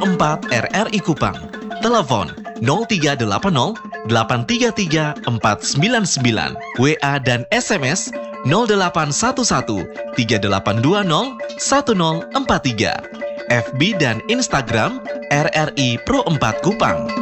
Pro 4 RRI Kupang. Telepon 0380 833 499, WA dan SMS 0811 3820 1043, FB dan Instagram RRI Pro 4 Kupang.